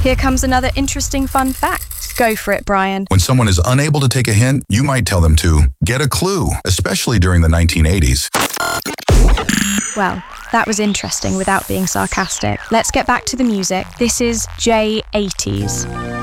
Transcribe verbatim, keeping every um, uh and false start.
Here comes another interesting fun fact. Go for it, Brian. When someone is unable to take a hint, you might tell them to get a clue, especially during the nineteen eighties. Well, that was interesting without being sarcastic. Let's get back to the music. This is J eighties.